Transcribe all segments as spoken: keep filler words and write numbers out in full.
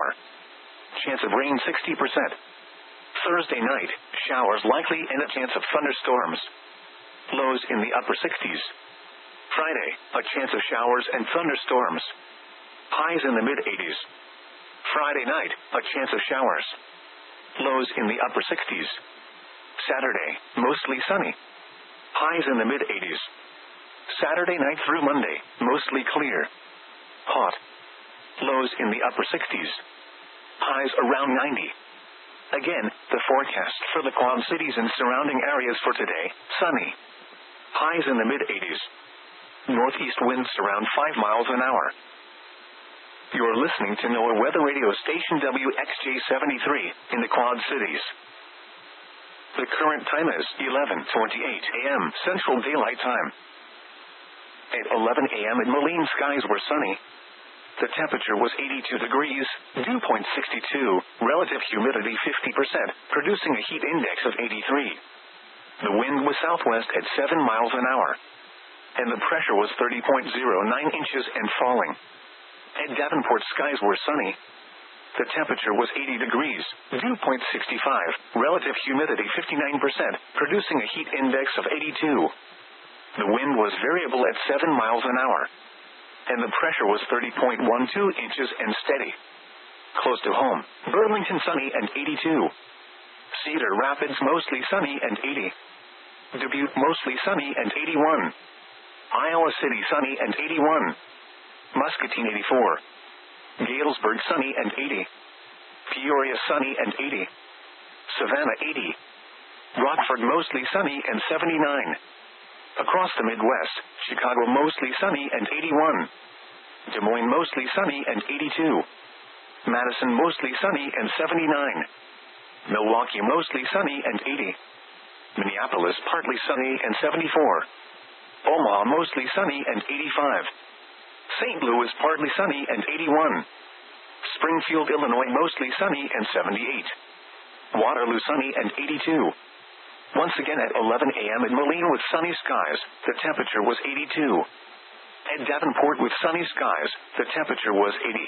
Chance of rain sixty percent. Thursday night, showers likely and a chance of thunderstorms. Lows in the upper sixties. Friday, a chance of showers and thunderstorms. Highs in the mid-eighties. Friday night, a chance of showers. Lows in the upper sixties. Saturday, mostly sunny. Highs in the mid-eighties. Saturday night through Monday, mostly clear. Hot. Lows in the upper sixties. Highs around ninety. Again, the forecast for the Quad Cities and surrounding areas for today, sunny. Highs in the mid-eighties. Northeast winds around five miles an hour. You're listening to NOAA Weather Radio Station W X J seventy-three in the Quad Cities. The current time is eleven twenty-eight a m Central Daylight Time. At eleven a m in Moline, skies were sunny. The temperature was eighty-two degrees, dew point sixty-two, relative humidity fifty percent, producing a heat index of eighty-three. The wind was southwest at seven miles an hour. And the pressure was thirty point zero nine inches and falling. At Davenport, skies were sunny. The temperature was eighty degrees, dew point sixty-five, relative humidity fifty-nine percent, producing a heat index of eighty-two. The wind was variable at seven miles an hour. And the pressure was thirty point one two inches and steady. Close to home, Burlington sunny and eighty-two. Cedar Rapids mostly sunny and eighty. Dubuque mostly sunny and eighty-one. Iowa City sunny and eighty-one. Muscatine eighty-four. Galesburg sunny and eighty. Peoria sunny and eighty. Savannah eighty. Rockford mostly sunny and seventy-nine. Across the Midwest, Chicago mostly sunny and eighty-one. Des Moines mostly sunny and eighty-two. Madison mostly sunny and seventy-nine. Milwaukee mostly sunny and eighty. Minneapolis partly sunny and seventy-four. Omaha mostly sunny and eighty-five. Saint Louis partly sunny and eighty-one. Springfield, Illinois mostly sunny and seventy-eight. Waterloo sunny and eighty-two. Once again at eleven a m in Moline with sunny skies, the temperature was eighty-two. At Davenport with sunny skies, the temperature was eighty.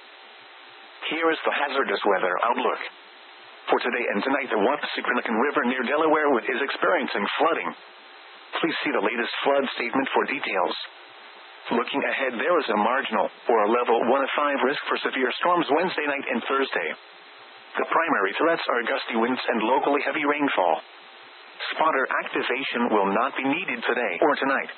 Here is the hazardous weather outlook. For today and tonight, the Wappassikanakan River near Delaware is experiencing flooding. Please see the latest flood statement for details. Looking ahead, there is a marginal, or a level one of five risk for severe storms Wednesday night and Thursday. The primary threats are gusty winds and locally heavy rainfall. Spotter activation will not be needed today or tonight.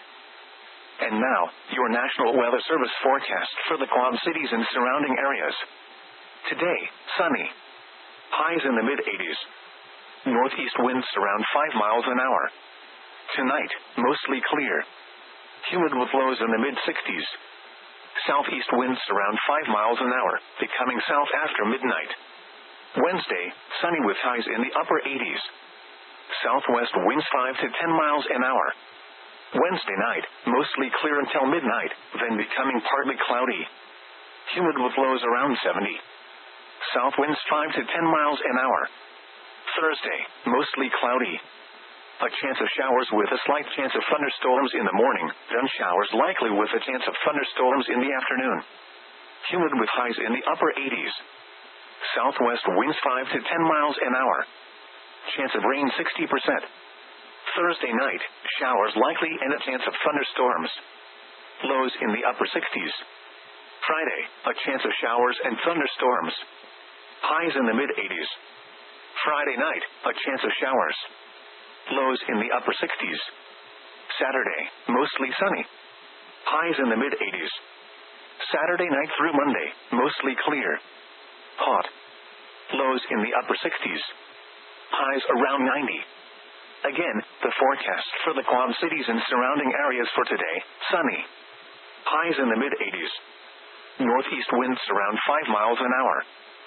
And now, your National Weather Service forecast for the Quad Cities and surrounding areas. Today, sunny. Highs in the mid-eighties. Northeast winds around five miles an hour. Tonight, mostly clear. Humid with lows in the mid-sixties. Southeast winds around five miles an hour, becoming south after midnight. Wednesday, sunny with highs in the upper eighties. Southwest winds five to ten miles an hour. Wednesday night, mostly clear until midnight, then becoming partly cloudy. Humid with lows around seventy. South winds five to ten miles an hour. Thursday, mostly cloudy. A chance of showers with a slight chance of thunderstorms in the morning, then showers likely with a chance of thunderstorms in the afternoon. Humid with highs in the upper eighties. Southwest winds five to ten miles an hour. Chance of rain sixty percent. Thursday night, showers likely and a chance of thunderstorms. Lows in the upper sixties. Friday, a chance of showers and thunderstorms. Highs in the mid-eighties. Friday night, a chance of showers. Lows in the upper sixties. Saturday, mostly sunny. Highs in the mid-eighties. Saturday night through Monday, mostly clear. Hot. Lows in the upper sixties. Highs around ninety. Again, the forecast for the Quad Cities and surrounding areas for today, sunny. Highs in the mid-eighties. Northeast winds around five miles an hour.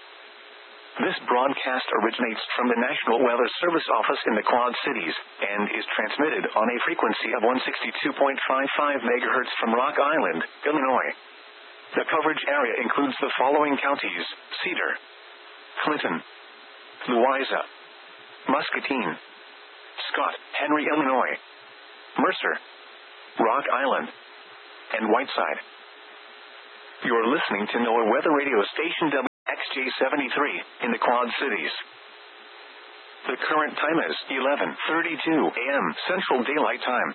This broadcast originates from the National Weather Service office in the Quad Cities, and is transmitted on a frequency of one sixty-two point five five megahertz from Rock Island, Illinois. The coverage area includes the following counties: Cedar, Clinton, Louisa, Muscatine, Scott, Henry, Illinois, Mercer, Rock Island, and Whiteside. You are listening to NOAA Weather Radio Station W X J seventy-three, in the Quad Cities. The current time is eleven thirty-two a m Central Daylight Time.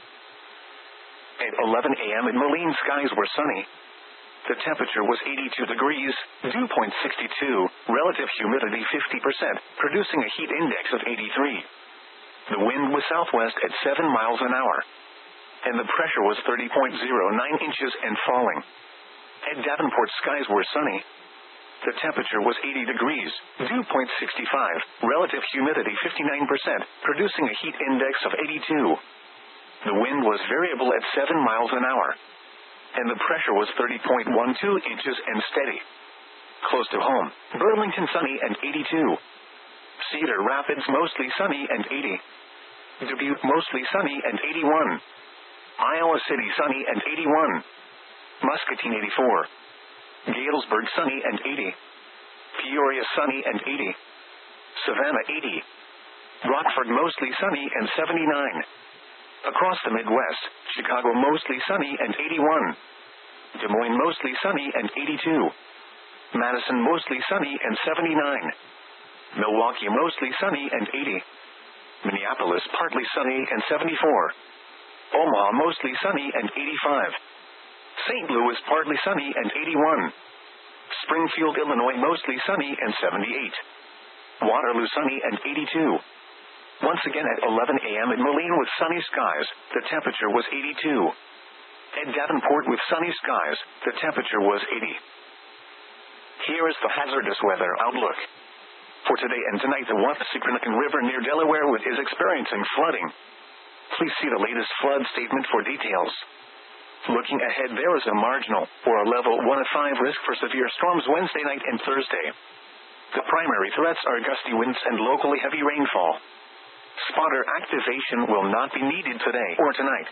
At eleven a m in Moline, skies were sunny. The temperature was eighty-two degrees, dew point sixty-two, relative humidity fifty percent, producing a heat index of eighty-three. The wind was southwest at seven miles an hour. And the pressure was thirty point zero nine inches and falling. At Davenport, skies were sunny. The temperature was eighty degrees, dew point sixty-five, relative humidity fifty-nine percent, producing a heat index of eighty-two. The wind was variable at seven miles an hour. And the pressure was thirty point one two inches and steady. Close to home, Burlington sunny and eighty-two. Cedar Rapids mostly sunny and eighty. Dubuque mostly sunny and eighty-one. Iowa City sunny and eighty-one. Muscatine eighty-four. Galesburg sunny and eighty. Peoria sunny and eighty. Savannah eighty. Rockford mostly sunny and seventy-nine. Across the Midwest, Chicago mostly sunny and eighty-one. Des Moines mostly sunny and eighty-two. Madison mostly sunny and seventy-nine. Milwaukee mostly sunny and eighty. Minneapolis partly sunny and seventy-four. Omaha mostly sunny and eighty-five. Saint Louis partly sunny and eighty-one. Springfield, Illinois mostly sunny and seventy-eight. Waterloo sunny and eighty-two. Once again at eleven a m in Moline with sunny skies, the temperature was eighty-two. At Davenport with sunny skies, the temperature was eighty. Here is the hazardous weather outlook. For today and tonight, the Wappassikanakan River near Delaware is experiencing flooding. Please see the latest flood statement for details. Looking ahead, there is a marginal, or a level one of five risk for severe storms Wednesday night and Thursday. The primary threats are gusty winds and locally heavy rainfall. Spotter activation will not be needed today or tonight.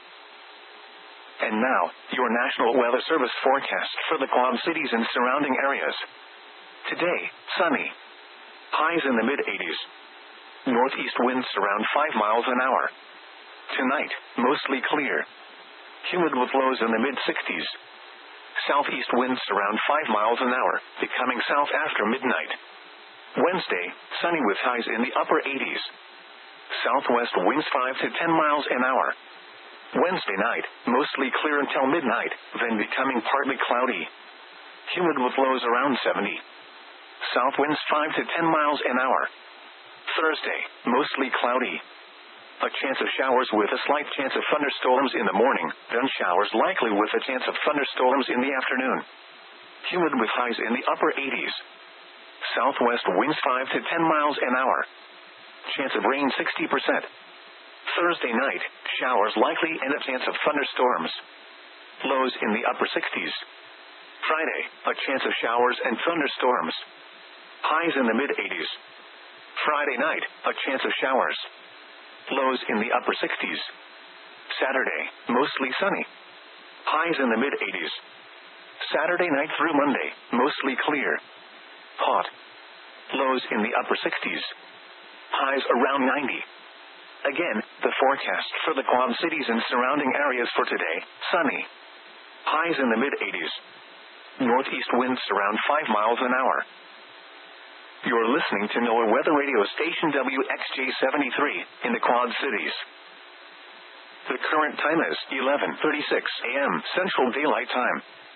And now, your National Weather Service forecast for the Quad Cities and surrounding areas. Today, sunny. Highs in the mid-eighties. Northeast winds around five miles an hour. Tonight, mostly clear. Humid with lows in the mid-sixties. Southeast winds around five miles an hour, becoming south after midnight. Wednesday, sunny with highs in the upper eighties. Southwest winds five to ten miles an hour. Wednesday night, mostly clear until midnight, then becoming partly cloudy. Humid with lows around seventy. South winds five to ten miles an hour. Thursday, mostly cloudy. A chance of showers with a slight chance of thunderstorms in the morning, then showers likely with a chance of thunderstorms in the afternoon. Humid with highs in the upper eighties. Southwest winds five to ten miles an hour. Chance of rain sixty percent. Thursday night, showers likely and a chance of thunderstorms. Lows in the upper sixties. Friday, a chance of showers and thunderstorms. Highs in the mid-eighties. Friday night, a chance of showers. Lows in the upper sixties. Saturday, mostly sunny. Highs in the mid-eighties. Saturday night through Monday, mostly clear. Hot. Lows in the upper sixties. Highs around ninety. Again, the forecast for the Quad Cities and surrounding areas for today, sunny. Highs in the mid-eighties. Northeast winds around five miles an hour. You're listening to NOAA Weather Radio Station W X J seventy-three, in the Quad Cities. The current time is eleven thirty-six a m Central Daylight Time.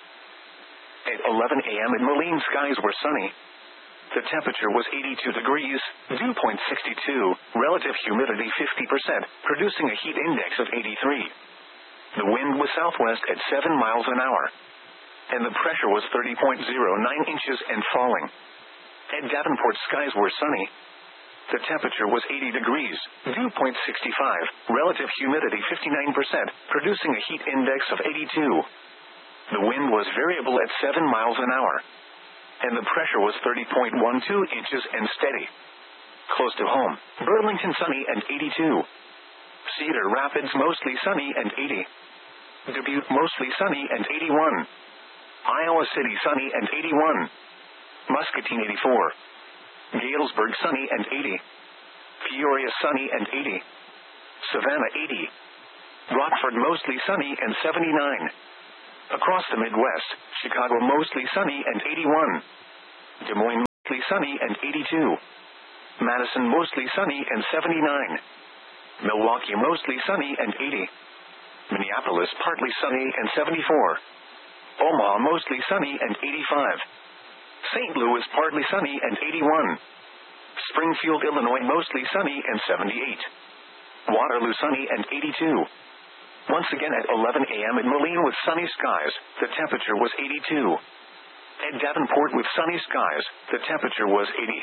At eleven a m in Moline, skies were sunny. The temperature was eighty-two degrees, dew point sixty-two, relative humidity fifty percent, producing a heat index of eighty-three. The wind was southwest at seven miles an hour. And the pressure was thirty point zero nine inches and falling. At Davenport, skies were sunny. The temperature was eighty degrees, dew point sixty-five, relative humidity fifty-nine percent, producing a heat index of eighty-two. The wind was variable at seven miles an hour. And the pressure was thirty point one two inches and steady. Close to home, Burlington sunny and eighty-two. Cedar Rapids mostly sunny and eighty. Dubuque mostly sunny and eighty-one. Iowa City sunny and eighty-one. Muscatine eighty-four. Galesburg sunny and eighty. Peoria sunny and eighty. Savannah eighty. Rockford mostly sunny and seventy-nine. Across the Midwest, Chicago mostly sunny and eighty-one. Des Moines mostly sunny and eighty-two. Madison mostly sunny and seventy-nine. Milwaukee mostly sunny and eighty. Minneapolis partly sunny and seventy-four. Omaha mostly sunny and eighty-five. Saint Louis partly sunny and eighty-one. Springfield, Illinois mostly sunny and seventy-eight. Waterloo sunny and eighty-two. Once again at eleven a.m. in Moline with sunny skies, the temperature was eighty-two. At Davenport with sunny skies, the temperature was eighty.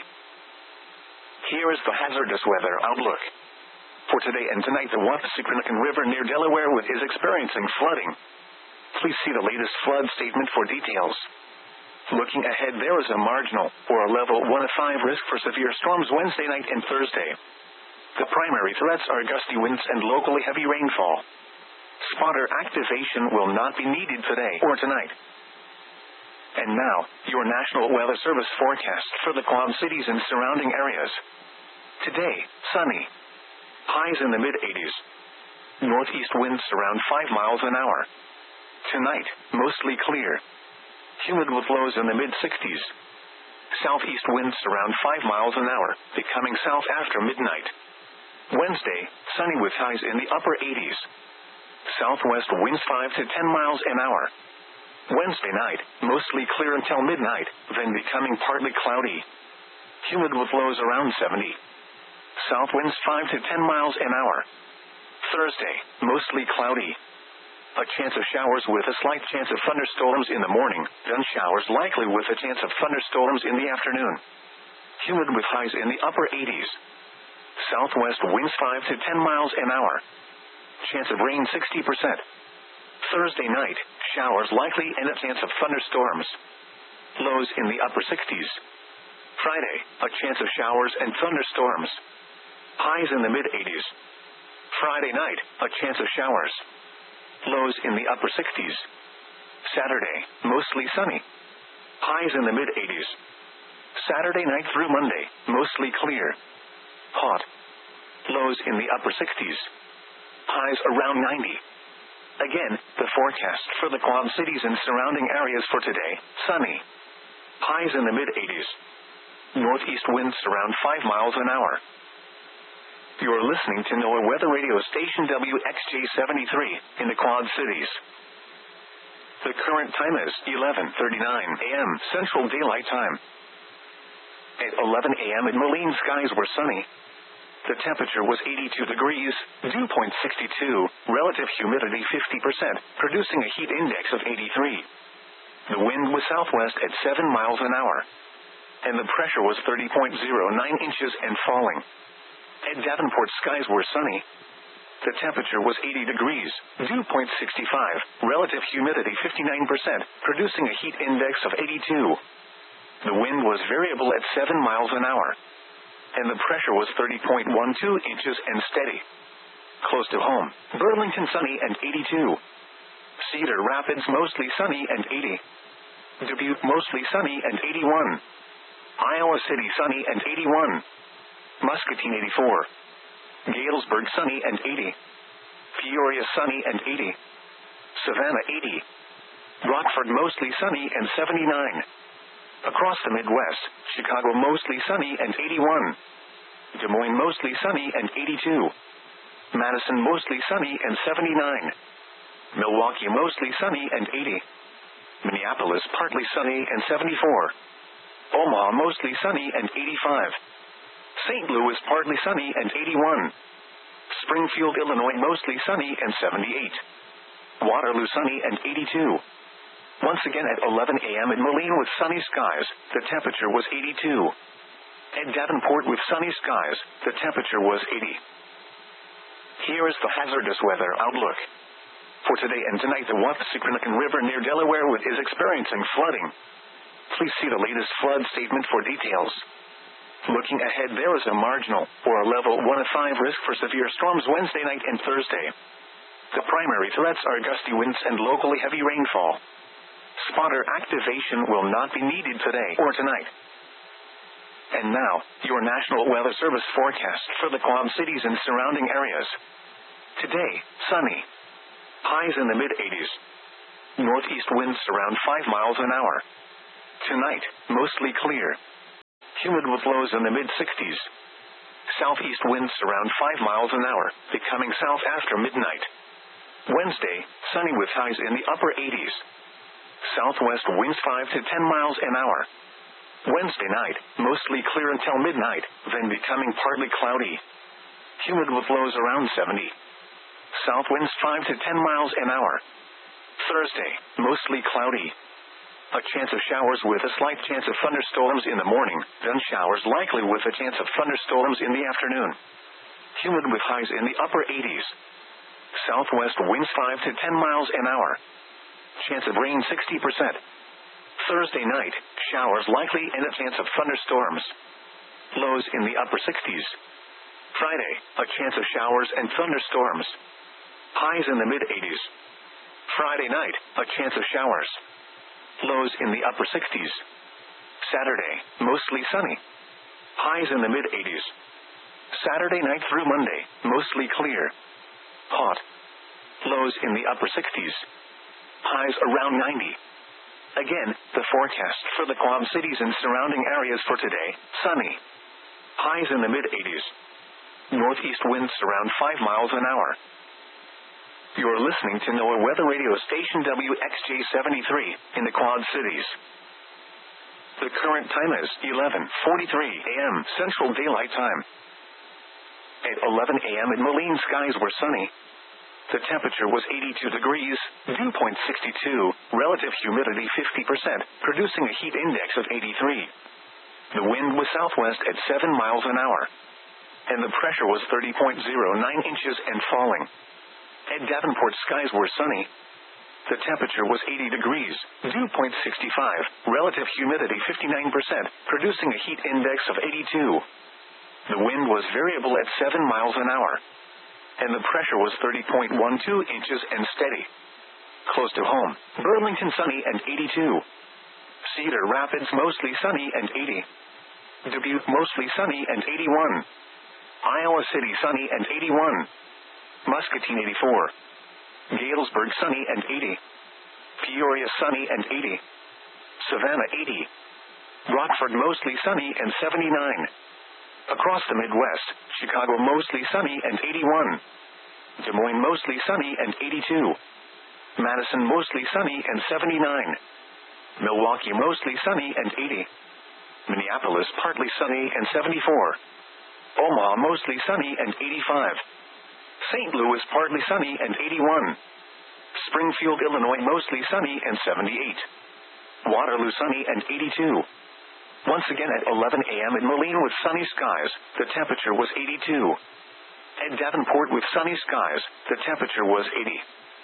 Here is the hazardous weather outlook. For today and tonight, the Wappassycranacan River near Delaware is experiencing flooding. Please see the latest flood statement for details. Looking ahead, there is a marginal, or a level one of five risk for severe storms Wednesday night and Thursday. The primary threats are gusty winds and locally heavy rainfall. Spotter activation will not be needed today or tonight. And now, your National Weather Service forecast for the Quad Cities and surrounding areas. Today, sunny. Highs in the mid-eighties. Northeast winds around five miles an hour. Tonight, mostly clear. Humid with lows in the mid-sixties. Southeast winds around five miles an hour, becoming south after midnight. Wednesday, sunny with highs in the upper eighties. Southwest winds five to ten miles an hour. Wednesday night, mostly clear until midnight, then becoming partly cloudy. Humid with lows around seventy. South winds five to ten miles an hour. Thursday, mostly cloudy. A chance of showers with a slight chance of thunderstorms in the morning, then showers likely with a chance of thunderstorms in the afternoon. Humid with highs in the upper eighties. Southwest winds five to ten miles an hour. Chance of rain sixty percent. Thursday night, showers likely and a chance of thunderstorms. Lows in the upper sixties. Friday, a chance of showers and thunderstorms. Highs in the mid-eighties. Friday night, a chance of showers. Lows in the upper sixties. Saturday, mostly sunny. Highs in the mid-eighties. Saturday night through Monday, mostly clear. Hot. Lows in the upper sixties. Highs around ninety. Again, the forecast for the Quad Cities and surrounding areas for today, sunny. Highs in the mid-eighties. Northeast winds around five miles an hour. You're listening to NOAA Weather Radio Station W X J seventy-three in the Quad Cities. The current time is eleven thirty-nine a.m. Central Daylight Time. At eleven a.m. in Moline, skies were sunny. The temperature was eighty-two degrees, dew point sixty-two, relative humidity fifty percent, producing a heat index of eighty-three. The wind was southwest at seven miles an hour. And the pressure was thirty point zero nine inches and falling. At Davenport, skies were sunny. The temperature was eighty degrees, dew point sixty-five, relative humidity fifty-nine percent, producing a heat index of eighty-two. The wind was variable at seven miles an hour. And the pressure was thirty point one two inches and steady. Close to home, Burlington sunny and eighty-two. Cedar Rapids mostly sunny and eighty. Dubuque mostly sunny and eighty-one. Iowa City sunny and eighty-one. Muscatine eighty-four. Galesburg sunny and eighty. Peoria sunny and eighty. Savannah eighty. Rockford mostly sunny and seventy-nine. Across the Midwest, Chicago mostly sunny and eighty-one. Des Moines mostly sunny and eighty-two. Madison mostly sunny and seventy-nine. Milwaukee mostly sunny and eighty. Minneapolis partly sunny and seventy-four. Omaha mostly sunny and eighty-five. Saint Louis partly sunny and eighty-one. Springfield, Illinois mostly sunny and seventy-eight. Waterloo sunny and eighty-two. Once again at eleven a.m. in Moline with sunny skies, the temperature was eighty-two. At Davenport with sunny skies, the temperature was eighty. Here is the hazardous weather outlook. For today and tonight, the Wappassycranacan River near Delaware is experiencing flooding. Please see the latest flood statement for details. Looking ahead, there is a marginal, or a level one of five risk for severe storms Wednesday night and Thursday. The primary threats are gusty winds and locally heavy rainfall. Spotter activation will not be needed today or tonight. And now, your National Weather Service forecast for the Quad Cities and surrounding areas. Today, sunny. Highs in the mid-eighties. Northeast winds around five miles an hour. Tonight, mostly clear. Humid with lows in the mid sixties. Southeast winds around five miles an hour, becoming south after midnight. Wednesday, sunny with highs in the upper eighties. Southwest winds five to ten miles an hour. Wednesday night, mostly clear until midnight, then becoming partly cloudy. Humid with lows around seventy. South winds five to ten miles an hour. Thursday, mostly cloudy. A chance of showers with a slight chance of thunderstorms in the morning, then showers likely with a chance of thunderstorms in the afternoon. Humid with highs in the upper eighties. Southwest winds five to ten miles an hour. Chance of rain sixty percent. Thursday night, showers likely and a chance of thunderstorms. Lows in the upper sixties. Friday, a chance of showers and thunderstorms. Highs in the mid eighties. Friday night, a chance of showers. Lows in the upper sixties. Saturday, mostly sunny. Highs in the mid eighties. Saturday night through Monday, mostly clear. Hot. Lows in the upper sixties. Highs around ninety. Again, the forecast for the Quad Cities and surrounding areas for today, sunny. Highs in the mid eighties. Northeast winds around five miles an hour. You're listening to NOAA Weather Radio Station W X J seventy-three in the Quad Cities. The current time is eleven forty-three a m Central Daylight Time. At eleven a m in Moline, skies were sunny. The temperature was eighty-two degrees, dew point sixty-two, relative humidity fifty percent, producing a heat index of eighty-three. The wind was southwest at seven miles an hour. And the pressure was thirty point zero nine inches and falling. At Davenport, skies were sunny. The temperature was eighty degrees, dew point sixty-five, relative humidity fifty-nine percent, producing a heat index of eighty-two. The wind was variable at seven miles an hour. And the pressure was thirty point one two inches and steady. Close to home, Burlington sunny and eighty-two. Cedar Rapids mostly sunny and eighty. Dubuque mostly sunny and eighty-one. Iowa City sunny and eighty-one. Muscatine eighty-four. Galesburg sunny and eighty. Peoria sunny and eighty. Savannah eighty. Rockford mostly sunny and seventy-nine. Across the Midwest, Chicago mostly sunny and eighty-one. Des Moines mostly sunny and eighty-two. Madison mostly sunny and seventy-nine. Milwaukee mostly sunny and eighty. Minneapolis partly sunny and seventy-four. Omaha mostly sunny and eighty-five. Saint Louis partly sunny and eighty-one. Springfield, Illinois mostly sunny and seventy-eight. Waterloo sunny and eighty-two. Once again at eleven a m in Moline with sunny skies, the temperature was eighty-two. At Davenport with sunny skies, the temperature was eighty.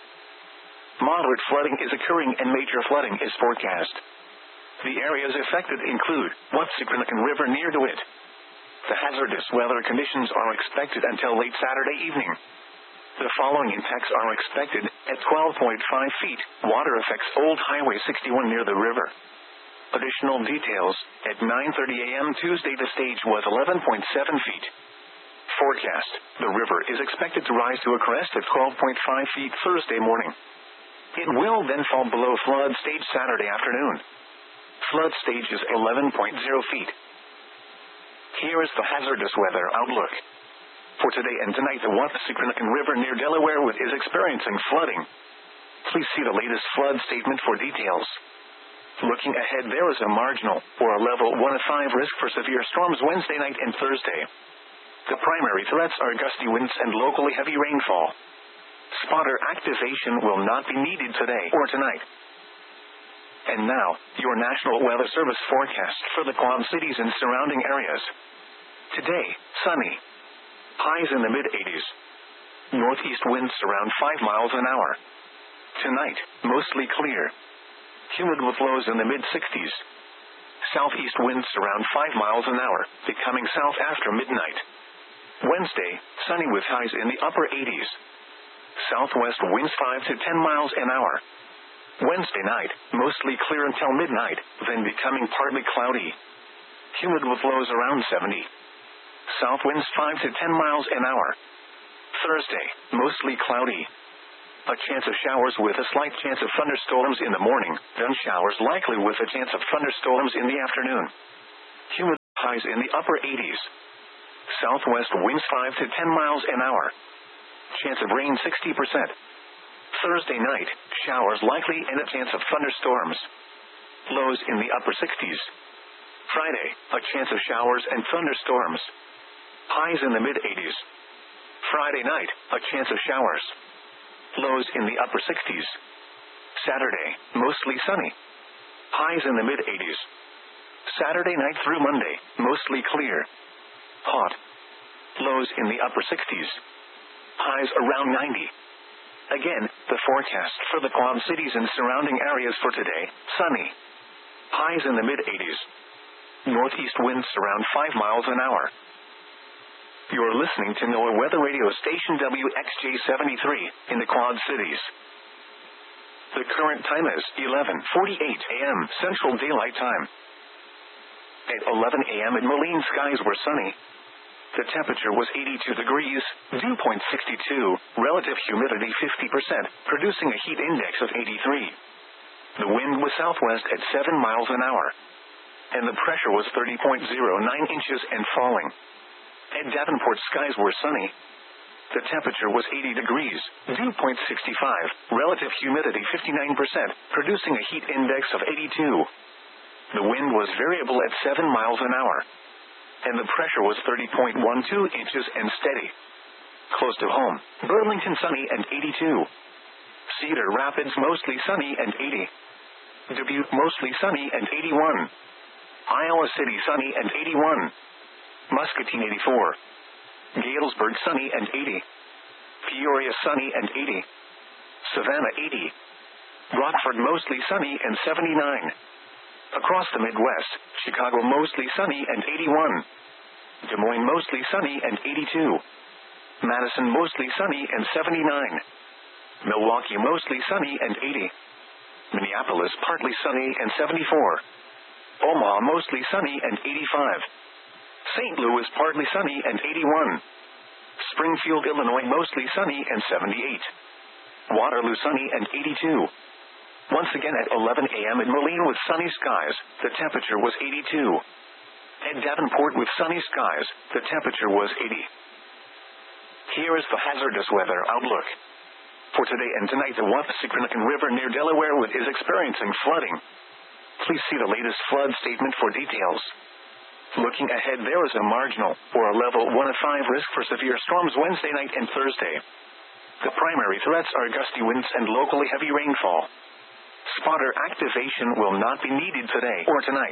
Moderate flooding is occurring and major flooding is forecast. The areas affected include Watsicranacan River near DeWitt. The hazardous weather conditions are expected until late Saturday evening. The following impacts are expected at twelve point five feet. Water affects Old Highway sixty-one near the river. Additional details, at nine thirty a m Tuesday the stage was eleven point seven feet. Forecast, the river is expected to rise to a crest at twelve point five feet Thursday morning. It will then fall below flood stage Saturday afternoon. Flood stage is eleven point zero feet. Here is the hazardous weather outlook. For today and tonight, the Watsicranacan River near Delaware Wood is experiencing flooding. Please see the latest flood statement for details. Looking ahead, there is a marginal, or a level one of five risk for severe storms Wednesday night and Thursday. The primary threats are gusty winds and locally heavy rainfall. Spotter activation will not be needed today or tonight. And now, your National Weather Service forecast for the Quad Cities and surrounding areas. Today, sunny. Highs in the mid eighties. Northeast winds around five miles an hour. Tonight, mostly clear. Humid with lows in the mid sixties. Southeast winds around five miles an hour, becoming south after midnight. Wednesday, sunny with highs in the upper eighties. Southwest winds five to ten miles an hour. Wednesday night, mostly clear until midnight, then becoming partly cloudy. Humid with lows around seventy. South winds five to ten miles an hour. Thursday, mostly cloudy. A chance of showers with a slight chance of thunderstorms in the morning, then showers likely with a chance of thunderstorms in the afternoon. Humid Highs in the upper eighties. Southwest winds five to ten miles an hour. Chance of rain sixty percent. Thursday night, showers likely and a chance of thunderstorms. Lows in the upper sixties. Friday, a chance of showers and thunderstorms. Highs in the mid-eighties. Friday night, a chance of showers. Lows in the upper sixties. Saturday, mostly sunny. Highs in the mid-eighties. Saturday night through Monday, mostly clear. Hot. Lows in the upper sixties. Highs around ninety. Again, the forecast for the Quad Cities and surrounding areas for today, sunny. Highs in the mid-eighties. Northeast winds around five miles an hour. You're listening to NOAA Weather Radio Station W X J seventy-three in the Quad Cities. The current time is eleven forty-eight a m Central Daylight Time. At eleven a m in Moline, skies were sunny. The temperature was eighty-two degrees, dew point sixty-two, relative humidity fifty percent, producing a heat index of eighty-three. The wind was southwest at seven miles an hour. And the pressure was thirty point zero nine inches and falling. At Davenport, skies were sunny. The temperature was eighty degrees, dew point sixty-five, relative humidity fifty-nine percent, producing a heat index of eighty-two. The wind was variable at seven miles an hour. And the pressure was thirty point one two inches and steady. Close to home, Burlington sunny and eighty-two. Cedar Rapids mostly sunny and eighty. Dubuque mostly sunny and eighty-one. Iowa City sunny and eighty-one. Muscatine eighty-four. Galesburg sunny and eighty. Peoria sunny and eighty. Savannah eighty. Rockford mostly sunny and seventy-nine. Across the Midwest, Chicago mostly sunny and eighty-one. Des Moines mostly sunny and eighty-two. Madison mostly sunny and seventy-nine. Milwaukee mostly sunny and eighty. Minneapolis partly sunny and seventy-four. Omaha mostly sunny and eighty-five. Saint Louis partly sunny and eighty-one. Springfield, Illinois mostly sunny and seventy-eight. Waterloo sunny and eighty-two. Once again at eleven a m in Moline with sunny skies, the temperature was eighty-two. At Davenport with sunny skies, the temperature was eighty. Here is the hazardous weather outlook. For today and tonight, the Wappassikanakan River near Delawarewood is experiencing flooding. Please see the latest flood statement for details. Looking ahead, there is a marginal, or a level one of five risk for severe storms Wednesday night and Thursday. The primary threats are gusty winds and locally heavy rainfall. Spotter activation will not be needed today or tonight.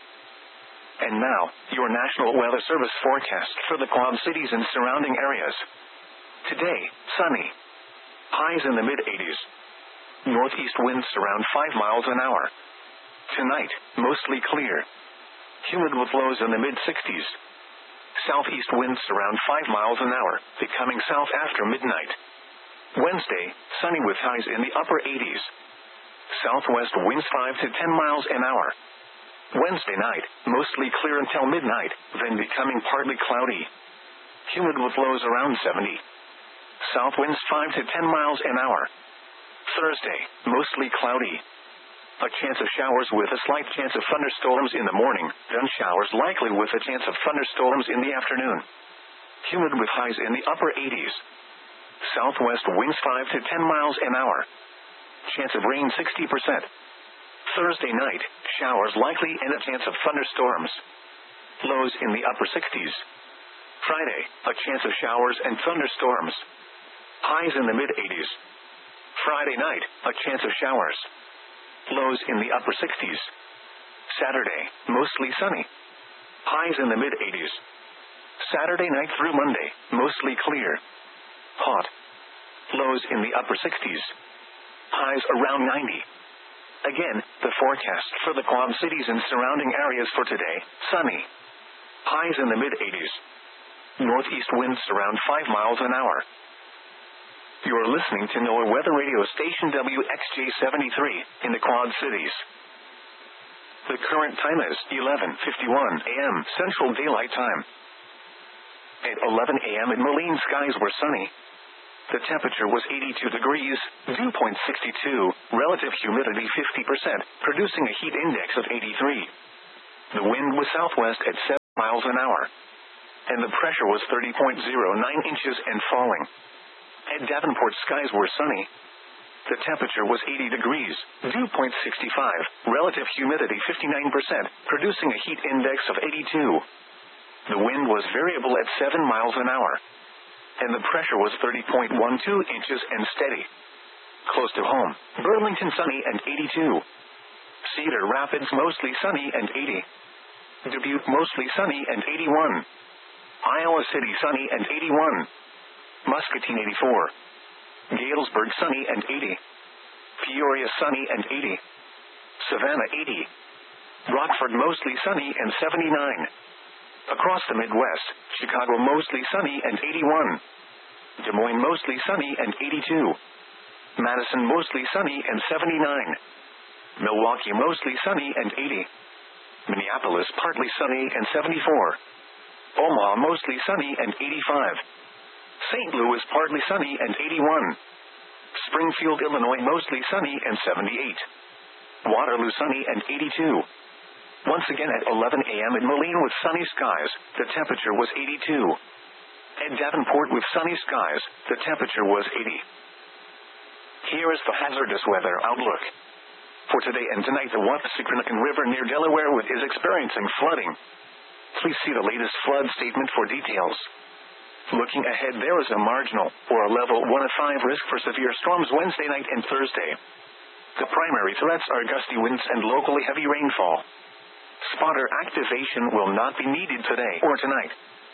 And now, your National Weather Service forecast for the Quad Cities and surrounding areas. Today, sunny. Highs in the mid-eighties. Northeast winds around five miles an hour. Tonight, mostly clear. Humid with lows in the mid-sixties. Southeast winds around five miles an hour, becoming south after midnight. Wednesday, sunny with highs in the upper eighties. Southwest winds five to ten miles an hour. Wednesday night, mostly clear until midnight, then becoming partly cloudy. Humid with lows around seventy. South winds five to ten miles an hour. Thursday, mostly cloudy. A chance of showers with a slight chance of thunderstorms in the morning, then showers likely with a chance of thunderstorms in the afternoon. Humid with highs in the upper eighties. Southwest winds five to ten miles an hour. Chance of rain sixty percent. Thursday night, showers likely and a chance of thunderstorms. Lows in the upper sixties. Friday, a chance of showers and thunderstorms. Highs in the mid-eighties. Friday night, a chance of showers. Lows in the upper sixties. Saturday, mostly sunny. Highs in the mid-eighties. Saturday night through Monday, mostly clear. Hot. Lows in the upper sixties. Highs around ninety. Again, the forecast for the Quad Cities and surrounding areas for today, sunny. Highs in the mid-eighties. Northeast winds around five miles an hour. You're listening to NOAA Weather Radio Station W X J seventy-three in the Quad Cities. The current time is eleven fifty-one a m Central Daylight Time. At eleven a m in Moline, skies were sunny. The temperature was eighty-two degrees, dew point sixty-two, relative humidity fifty percent, producing a heat index of eighty-three. The wind was southwest at seven. miles an hour. And the pressure was thirty point zero nine inches and falling. At Davenport, skies were sunny. The temperature was eighty degrees, dew point sixty-five, relative humidity fifty-nine percent, producing a heat index of eighty-two. The wind was variable at seven miles an hour. And the pressure was thirty point one two inches and steady. Close to home, Burlington sunny and eighty-two. Cedar Rapids mostly sunny and eighty. Dubuque mostly sunny and eighty-one. Iowa City sunny and eighty-one. Muscatine eighty-four. Galesburg sunny and eighty. Peoria sunny and eighty. Savannah eighty. Rockford mostly sunny and seventy-nine. Across the Midwest, Chicago mostly sunny and eighty-one. Des Moines mostly sunny and eighty-two. Madison mostly sunny and seventy-nine. Milwaukee mostly sunny and eighty. Minneapolis partly sunny and seventy-four. Omaha mostly sunny and eighty-five. Saint Louis partly sunny and eighty-one. Springfield, Illinois mostly sunny and seventy-eight. Waterloo sunny and eighty-two. Once again at eleven a.m. in Moline with sunny skies, the temperature was eighty-two. At Davenport with sunny skies, the temperature was eighty. Here is the hazardous weather outlook. For today and tonight, the Wappassikanakan River near Delaware is experiencing flooding. Please see the latest flood statement for details. Looking ahead, there is a marginal, or a level one of five risk for severe storms Wednesday night and Thursday. The primary threats are gusty winds and locally heavy rainfall. Spotter activation will not be needed today or tonight.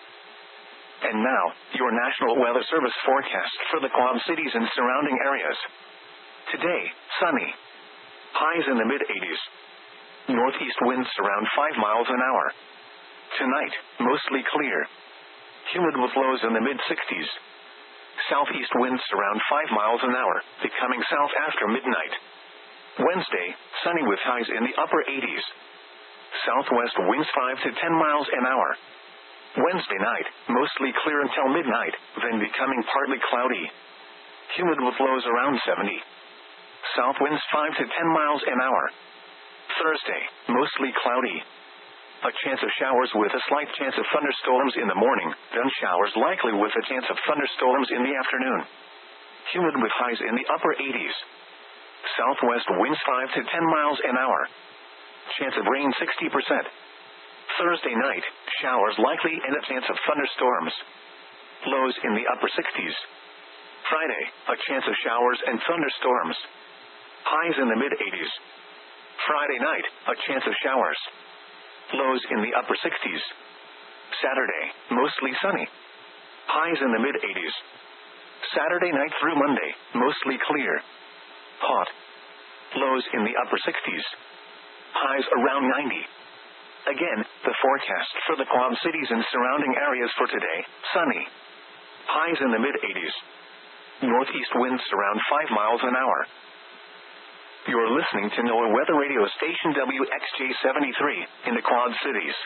And now, your National Weather Service forecast for the Quad Cities and surrounding areas. Today, sunny. Highs in the mid-eighties. Northeast winds around five miles an hour. Tonight, mostly clear. Humid with lows in the mid-sixties. Southeast winds around five miles an hour, becoming south after midnight. Wednesday, sunny with highs in the upper eighties. Southwest winds five to ten miles an hour. Wednesday night, mostly clear until midnight, then becoming partly cloudy. Humid with lows around seventy. South winds five to ten miles an hour. Thursday, mostly cloudy. A chance of showers with a slight chance of thunderstorms in the morning, then showers likely with a chance of thunderstorms in the afternoon. Humid with highs in the upper eighties. Southwest winds five to ten miles an hour. Chance of rain sixty percent. Thursday night, showers likely and a chance of thunderstorms. Lows in the upper sixties. Friday, a chance of showers and thunderstorms. Highs in the mid-eighties. Friday night, a chance of showers. Lows in the upper sixties. Saturday, mostly sunny. Highs in the mid-eighties. Saturday night through Monday, mostly clear. Hot. Lows in the upper sixties. Highs around ninety. Again, the forecast for the Quad Cities and surrounding areas for today, sunny. Highs in the mid-eighties. Northeast winds around five miles an hour. You're listening to NOAA Weather Radio Station W X J seventy-three in the Quad Cities.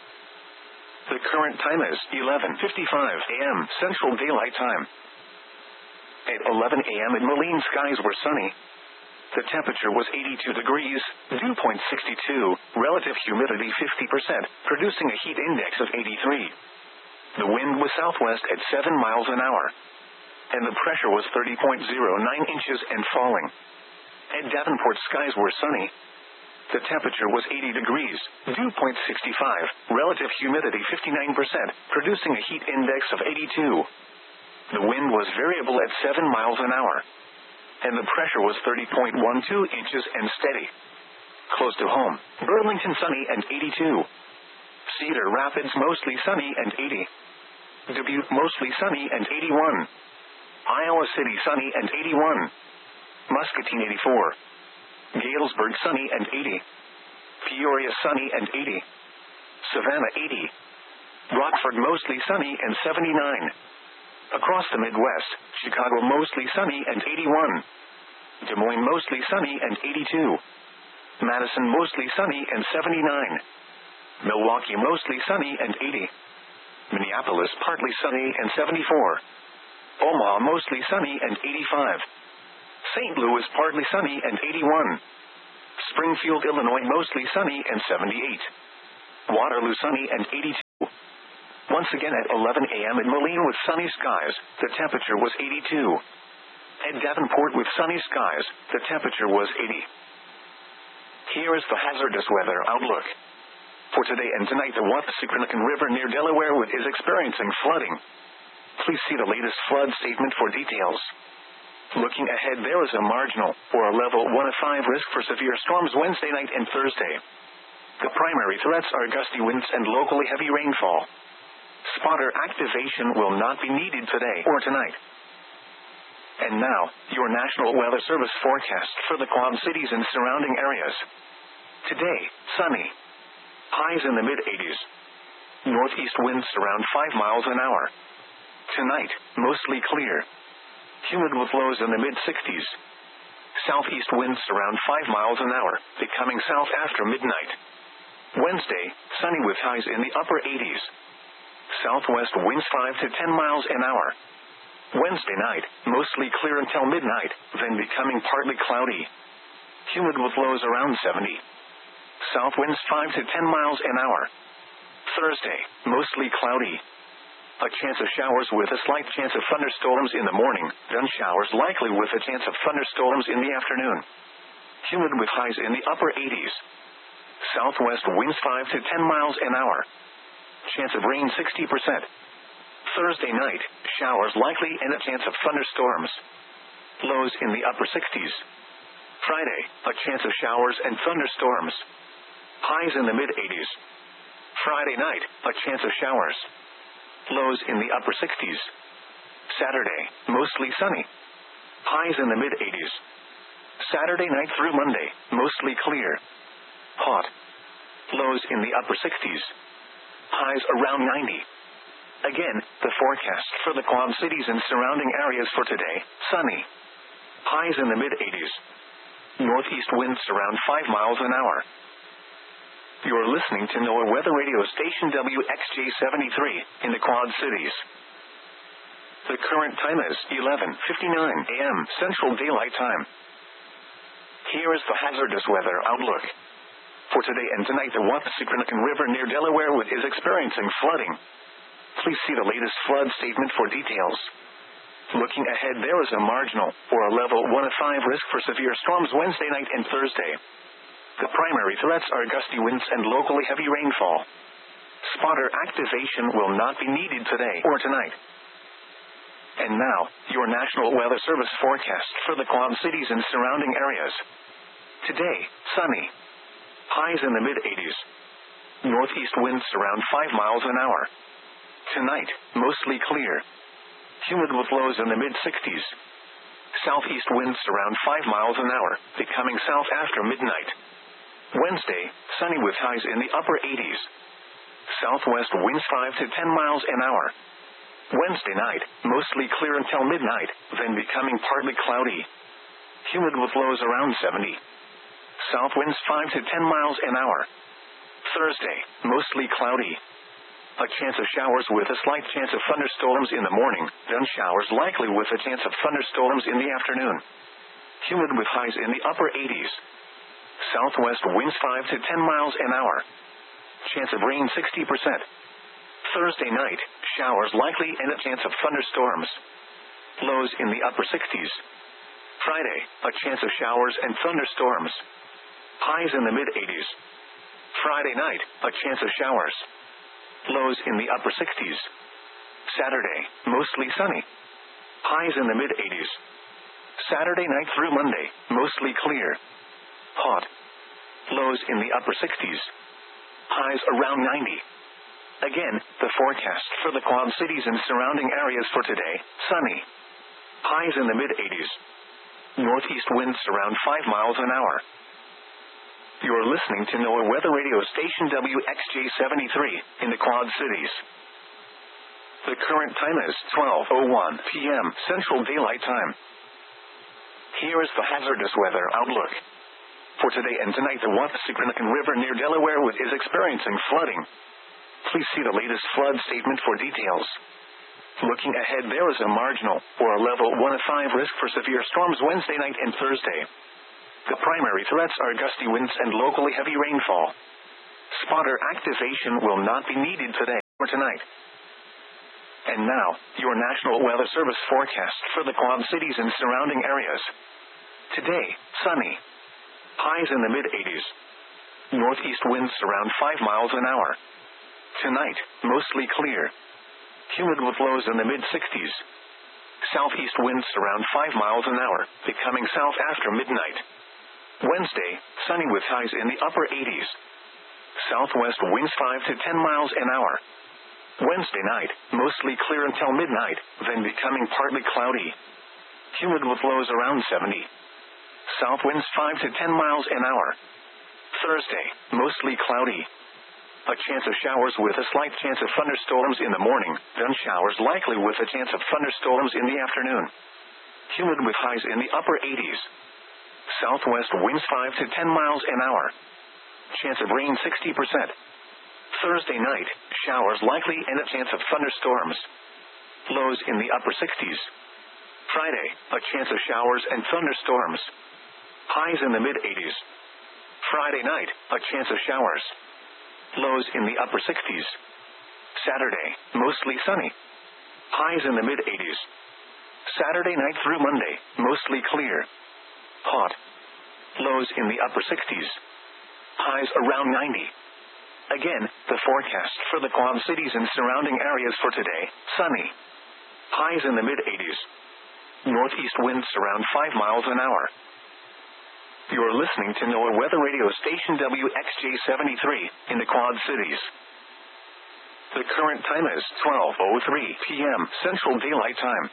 The current time is eleven fifty-five a.m. Central Daylight Time. At eleven a.m. in Moline, skies were sunny. The temperature was eighty-two degrees, dew point sixty-two, relative humidity fifty percent, producing a heat index of eighty-three. The wind was southwest at seven miles an hour. And the pressure was thirty point zero nine inches and falling. At Davenport, skies were sunny. The temperature was eighty degrees, dew point sixty-five, relative humidity fifty-nine percent, producing a heat index of eighty-two. The wind was variable at seven miles an hour. And the pressure was thirty point one two inches and steady. Close to home, Burlington sunny and eighty-two. Cedar Rapids mostly sunny and eighty. Dubuque mostly sunny and eighty-one. Iowa City sunny and eighty-one. Muscatine eighty-four. Galesburg sunny and eighty. Peoria sunny and eighty. Savannah eighty. Rockford mostly sunny and seventy-nine. Across the Midwest, Chicago mostly sunny and eighty-one. Des Moines mostly sunny and eighty-two. Madison mostly sunny and seventy-nine. Milwaukee mostly sunny and eighty. Minneapolis partly sunny and seventy-four. Omaha mostly sunny and eighty-five. Saint Louis partly sunny and eighty-one. Springfield, Illinois mostly sunny and seventy-eight. Waterloo sunny and eighty-two. Once again at eleven a.m. in Moline with sunny skies, the temperature was eighty-two. At Davenport with sunny skies, the temperature was eighty. Here is the hazardous weather outlook. For today and tonight, the Wathasikranakan River near Delaware Wood is experiencing flooding. Please see the latest flood statement for details. Looking ahead, there is a marginal, or a level one of five risk for severe storms Wednesday night and Thursday. The primary threats are gusty winds and locally heavy rainfall. Spotter activation will not be needed today or tonight. And now, your National Weather Service forecast for the Quad Cities and surrounding areas. Today, sunny. Highs in the mid-eighties. Northeast winds around five miles an hour. Tonight, mostly clear. Humid with lows in the mid-sixties. Southeast winds around five miles an hour, becoming south after midnight. Wednesday, sunny with highs in the upper eighties. Southwest winds five to ten miles an hour. Wednesday night, mostly clear until midnight, then becoming partly cloudy. Humid with lows around seventy. South winds five to ten miles an hour. Thursday, mostly cloudy. A chance of showers with a slight chance of thunderstorms in the morning, then showers likely with a chance of thunderstorms in the afternoon. Humid with highs in the upper eighties. Southwest winds five to ten miles an hour. Chance of rain sixty percent. Thursday night, showers likely and a chance of thunderstorms. Lows in the upper sixties. Friday, a chance of showers and thunderstorms. Highs in the mid-eighties. Friday night, a chance of showers. Lows in the upper sixties. Saturday, mostly sunny. Highs in the mid-eighties. Saturday night through Monday, mostly clear. Hot. Lows in the upper sixties. Highs around ninety. Again, the forecast for the Quad Cities and surrounding areas for today, sunny. Highs in the mid-eighties. Northeast winds around five miles an hour. You're listening to NOAA Weather Radio Station W X J seventy-three in the Quad Cities. The current time is eleven fifty-nine a.m. Central Daylight Time. Here is the hazardous weather outlook. For today and tonight, the Wathasikranakan River near Delaware Wood is experiencing flooding. Please see the latest flood statement for details. Looking ahead, there is a marginal, or a level one of five risk for severe storms Wednesday night and Thursday. The primary threats are gusty winds and locally heavy rainfall. Spotter activation will not be needed today or tonight. And now, your National Weather Service forecast for the Quad Cities and surrounding areas. Today, sunny. Highs in the mid-eighties. Northeast winds around five miles an hour. Tonight, mostly clear. Humid with lows in the mid-sixties. Southeast winds around five miles an hour, becoming south after midnight. Wednesday, sunny with highs in the upper eighties. Southwest winds five to ten miles an hour. Wednesday night, mostly clear until midnight, then becoming partly cloudy. Humid with lows around seventy. South winds five to ten miles an hour. Thursday, mostly cloudy. A chance of showers with a slight chance of thunderstorms in the morning, then showers likely with a chance of thunderstorms in the afternoon. Humid with highs in the upper eighties. Southwest winds five to ten miles an hour. Chance of rain sixty percent. Thursday night, showers likely and a chance of thunderstorms. Lows in the upper sixties. Friday, a chance of showers and thunderstorms. Highs in the mid-eighties. Friday night, a chance of showers. Lows in the upper sixties. Saturday, mostly sunny. Highs in the mid-eighties. Saturday night through Monday, mostly clear. Hot. Lows in the upper sixties. Highs around ninety. Again, the forecast for the Quad Cities and surrounding areas for today, sunny. Highs in the mid-eighties. Northeast winds around five miles an hour. You're listening to NOAA Weather Radio Station W X J seventy-three in the Quad Cities. The current time is twelve oh one p.m. Central Daylight Time. Here is the hazardous weather outlook. For today and tonight, the Wathasikranakan River near Delaware Wood is experiencing flooding. Please see the latest flood statement for details. Looking ahead, there is a marginal, or a level one of five risk for severe storms Wednesday night and Thursday. The primary threats are gusty winds and locally heavy rainfall. Spotter activation will not be needed today or tonight. And now, your National Weather Service forecast for the Quad Cities and surrounding areas. Today, sunny. Highs in the mid eighties. Northeast winds around five miles an hour. Tonight, mostly clear. Humid with lows in the mid sixties. Southeast winds around five miles an hour, becoming south after midnight. Wednesday, sunny with highs in the upper eighties. Southwest winds five to ten miles an hour. Wednesday night, mostly clear until midnight, then becoming partly cloudy. Humid with lows around seventy. South winds five to ten miles an hour. Thursday, mostly cloudy. A chance of showers with a slight chance of thunderstorms in the morning, then showers likely with a chance of thunderstorms in the afternoon. Humid with highs in the upper eighties. Southwest winds five to ten miles an hour. Chance of rain sixty percent. Thursday night, showers likely and a chance of thunderstorms. Lows in the upper sixties. Friday, a chance of showers and thunderstorms. Highs in the mid eighties. Friday night, a chance of showers. Lows in the upper sixties. Saturday, mostly sunny. Highs in the mid eighties. Saturday night through Monday, mostly clear. Hot. Lows in the upper sixties. Highs around ninety. Again, the forecast for the Quad Cities and surrounding areas for today, sunny. Highs in the mid eighties. Northeast winds around five miles an hour. You're listening to NOAA Weather Radio Station W X J seventy-three in the Quad Cities. The current time is twelve oh three p.m. Central Daylight Time.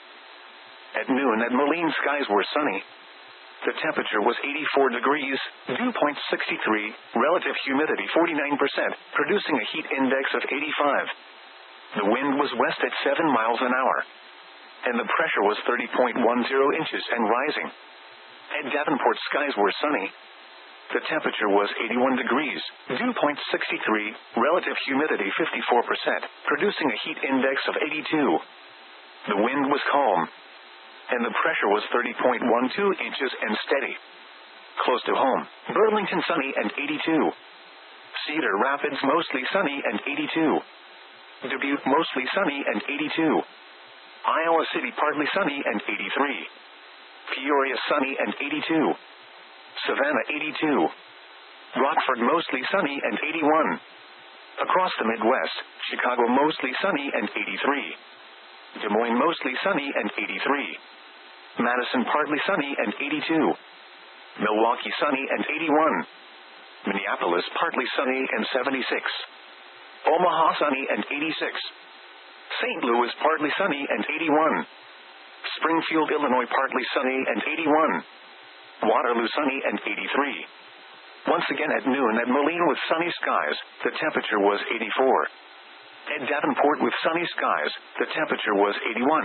At noon at Moline, skies were sunny. The temperature was eighty-four degrees, dew point sixty-three, relative humidity forty-nine percent, producing a heat index of eighty-five. The wind was west at seven miles an hour. And the pressure was thirty point one zero inches and rising. At Davenport, skies were sunny. The temperature was eighty-one degrees, dew point sixty-three, relative humidity fifty-four percent, producing a heat index of eighty-two. The wind was calm. And the pressure was thirty point one two inches and steady. Close to home, Burlington sunny and eighty-two. Cedar Rapids mostly sunny and eighty-two. Dubuque mostly sunny and eighty-two. Iowa City partly sunny and eighty-three. Peoria sunny and eighty-two. Savannah eighty-two. Rockford mostly sunny and eighty-one. Across the Midwest, Chicago mostly sunny and eighty-three. Des Moines mostly sunny and eighty-three. Madison partly sunny and eighty-two. Milwaukee sunny and eighty-one. Minneapolis partly sunny and seventy-six. Omaha sunny and eighty-six. Saint Louis partly sunny and eighty-one. Springfield, Illinois partly sunny and eighty-one. Waterloo sunny and eighty-three. Once again at noon at Moline with sunny skies, the temperature was eighty-four. At Davenport with sunny skies, the temperature was eighty-one.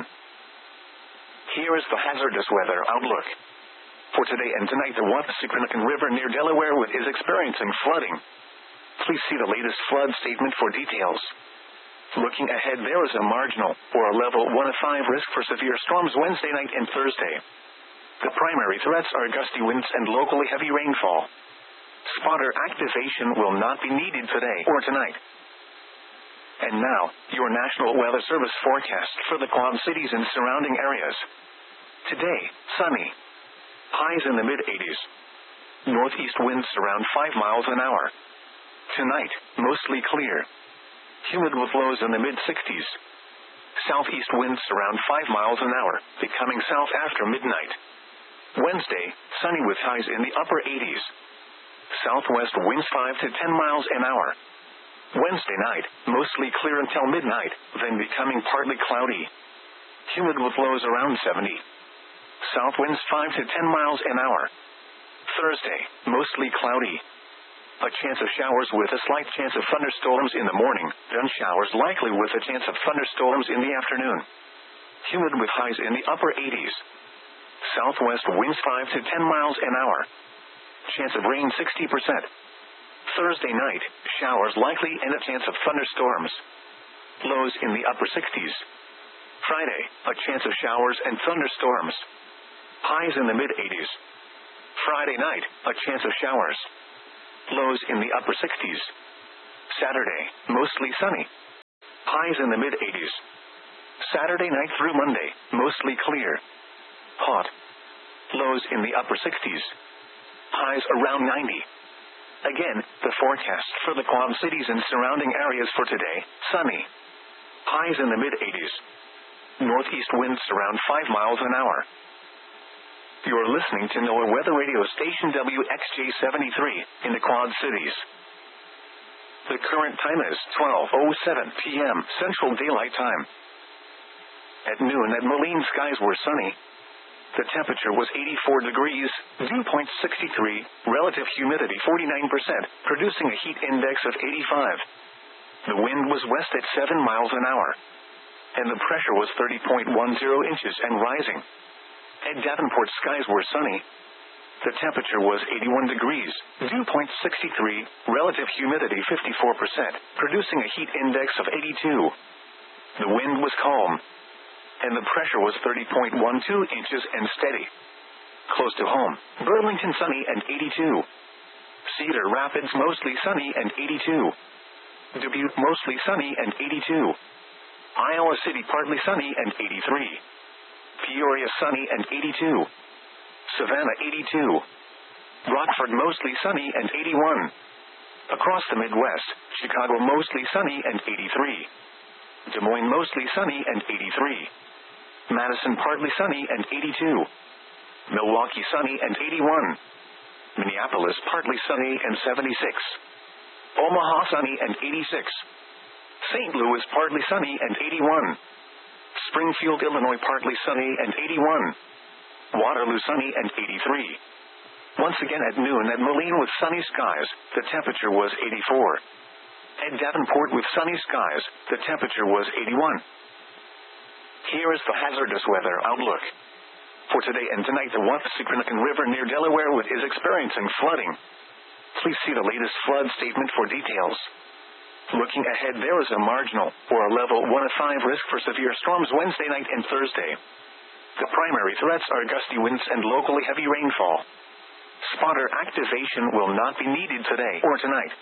Here is the hazardous weather outlook. For today and tonight, the Wappassikanakan River near Delaware is experiencing flooding. Please see the latest flood statement for details. Looking ahead, there is a marginal, or a level one of five risk for severe storms Wednesday night and Thursday. The primary threats are gusty winds and locally heavy rainfall. Spotter activation will not be needed today or tonight. And now, your National Weather Service forecast for the Quad Cities and surrounding areas. Today, sunny. Highs in the mid eighties. Northeast winds around five miles an hour. Tonight, mostly clear. Humid with lows in the mid sixties. Southeast winds around five miles an hour, becoming south after midnight. Wednesday, sunny with highs in the upper eighties. Southwest winds five to ten miles an hour. Wednesday night, mostly clear until midnight, then becoming partly cloudy. Humid with lows around seventy. South winds five to ten miles an hour. Thursday, mostly cloudy. A chance of showers with a slight chance of thunderstorms in the morning, then showers likely with a chance of thunderstorms in the afternoon. Humid with highs in the upper eighties. Southwest winds five to ten miles an hour. Chance of rain sixty percent. Thursday night, showers likely and a chance of thunderstorms. Lows in the upper sixties. Friday, a chance of showers and thunderstorms. Highs in the mid eighties. Friday night, a chance of showers. Lows in the upper sixties. Saturday, mostly sunny. Highs in the mid eighties. Saturday night through Monday, mostly clear. Hot. Lows in the upper sixties. Highs around ninety. Again, the forecast for the Quad Cities and surrounding areas for today, sunny. Highs in the mid-eighties. Northeast winds around five miles an hour. You're listening to NOAA Weather Radio Station W X J seventy-three, in the Quad Cities. The current time is twelve oh seven p.m. Central Daylight Time. At noon at Moline, skies were sunny. The temperature was eighty-four degrees, dew point sixty-three, relative humidity forty-nine percent, producing a heat index of eighty-five. The wind was west at seven miles an hour. And the pressure was thirty point one zero inches and rising. At Davenport, skies were sunny. The temperature was eighty-one degrees, dew point sixty-three, relative humidity fifty-four percent, producing a heat index of eighty-two. The wind was calm. And the pressure was thirty point one two inches and steady. Close to home, Burlington sunny and eighty-two. Cedar Rapids mostly sunny and eighty-two. Dubuque mostly sunny and eighty-two. Iowa City partly sunny and eighty-three. Peoria sunny and eighty-two. Savannah eighty-two. Rockford mostly sunny and eighty-one. Across the Midwest, Chicago mostly sunny and eighty-three. Des Moines mostly sunny and eighty-three. Madison partly sunny and eighty-two. Milwaukee sunny and eighty-one. Minneapolis partly sunny and seventy-six. Omaha sunny and eighty-six. Saint Louis partly sunny and eighty-one. Springfield, Illinois partly sunny and eighty-one. Waterloo sunny and eighty-three. Once again at noon at Moline with sunny skies, the temperature was eighty-four. At Davenport with sunny skies, the temperature was eighty-one. Here is the hazardous weather outlook. For today and tonight, the Wappassycranacan River near Delawarewood is experiencing flooding. Please see the latest flood statement for details. Looking ahead, there is a marginal, or a level one of five risk for severe storms Wednesday night and Thursday. The primary threats are gusty winds and locally heavy rainfall. Spotter activation will not be needed today or tonight.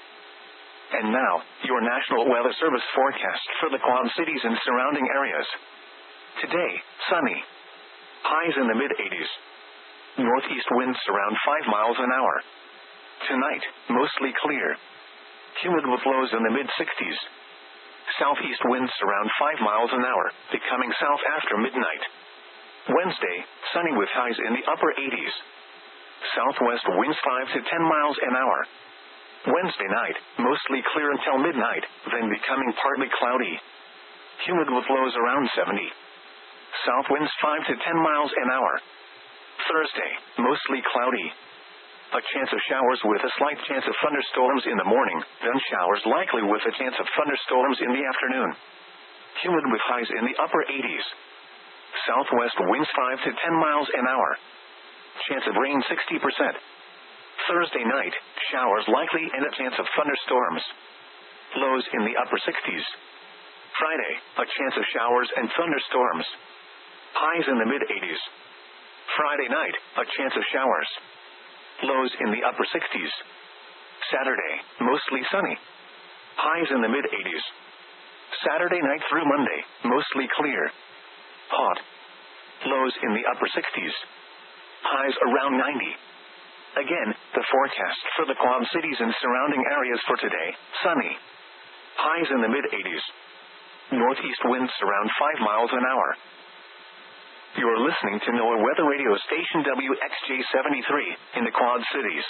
And now, your National Weather Service forecast for the Quad Cities and surrounding areas. Today, sunny. Highs in the mid-eighties. Northeast winds around five miles an hour. Tonight, mostly clear. Humid with lows in the mid-sixties. Southeast winds around five miles an hour, becoming south after midnight. Wednesday, sunny with highs in the upper eighties. Southwest winds five to ten miles an hour. Wednesday night, mostly clear until midnight, then becoming partly cloudy. Humid with lows around seventy. South winds five to ten miles an hour. Thursday, mostly cloudy. A chance of showers with a slight chance of thunderstorms in the morning, then showers likely with a chance of thunderstorms in the afternoon. Humid with highs in the upper eighties. Southwest winds five to ten miles an hour. Chance of rain sixty percent. Thursday night, showers likely and a chance of thunderstorms. Lows in the upper sixties. Friday, a chance of showers and thunderstorms. Highs in the mid-eighties. Friday night, a chance of showers. Lows in the upper sixties. Saturday, mostly sunny. Highs in the mid-eighties. Saturday night through Monday, mostly clear. Hot. Lows in the upper sixties. Highs around ninety. Again, the forecast for the Quad Cities and surrounding areas for today, sunny. Highs in the mid-eighties. Northeast winds around five miles an hour. You're listening to NOAA Weather Radio Station W X J seventy-three, in the Quad Cities.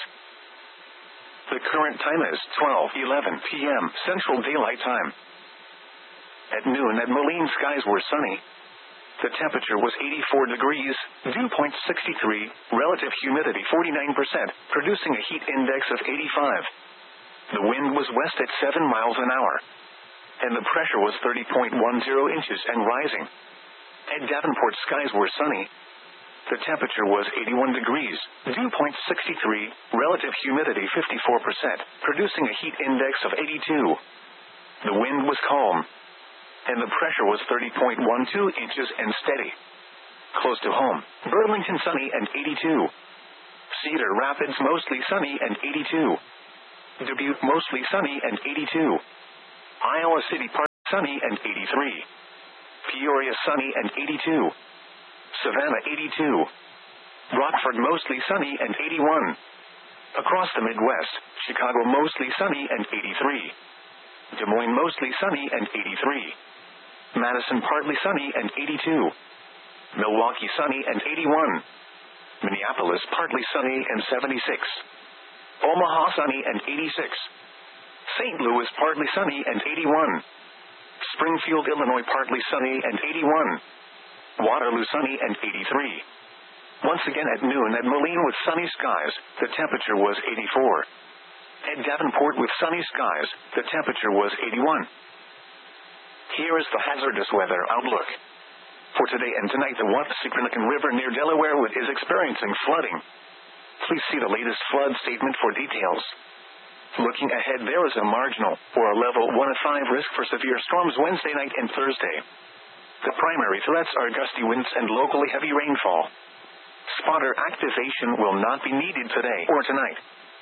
The current time is twelve eleven p.m. Central Daylight Time. At noon at Moline, skies were sunny. The temperature was eighty-four degrees, dew point sixty-three, relative humidity forty-nine percent, producing a heat index of eighty-five. The wind was west at seven miles an hour. And the pressure was thirty point one zero inches and rising. At Davenport, skies were sunny. The temperature was eighty-one degrees, dew point sixty-three, relative humidity fifty-four percent, producing a heat index of eighty-two. The wind was calm. And the pressure was thirty point one two inches and steady. Close to home, Burlington sunny and eighty-two. Cedar Rapids mostly sunny and eighty-two. Dubuque mostly sunny and eighty-two. Iowa City partly sunny and eighty-three. Peoria sunny and eighty-two. Savannah eighty-two. Rockford mostly sunny and eighty-one. Across the Midwest, Chicago mostly sunny and eighty-three. Des Moines mostly sunny and eighty-three. Madison partly sunny and eighty-two. Milwaukee sunny and eighty-one. Minneapolis partly sunny and seventy-six. Omaha sunny and eighty-six. Saint Louis partly sunny and eighty-one. Springfield, Illinois partly sunny and eighty-one. Waterloo sunny and eighty-three. Once again at noon at Moline with sunny skies, the temperature was eighty-four. At Davenport with sunny skies, the temperature was eighty-one. Here is the hazardous weather outlook. For today and tonight, the Wappassypinnaken River near Delawarewood is experiencing flooding. Please see the latest flood statement for details. Looking ahead, there is a marginal, or a level one of five risk for severe storms Wednesday night and Thursday. The primary threats are gusty winds and locally heavy rainfall. Spotter activation will not be needed today or tonight.